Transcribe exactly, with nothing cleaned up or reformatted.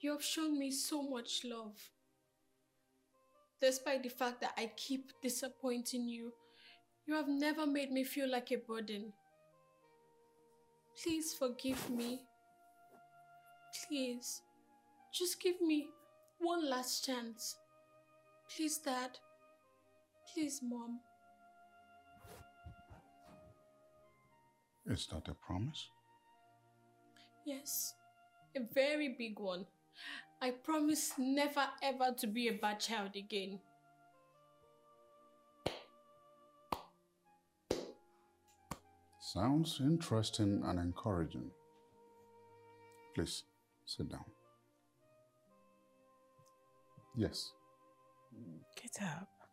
You have shown me so much love. Despite the fact that I keep disappointing you, you have never made me feel like a burden. Please forgive me. Please, just give me one last chance. Please, Dad. Please, Mom. Is that a promise? Yes, a very big one. I promise never ever to be a bad child again. Sounds interesting and encouraging. Please, sit down. Yes. Get up.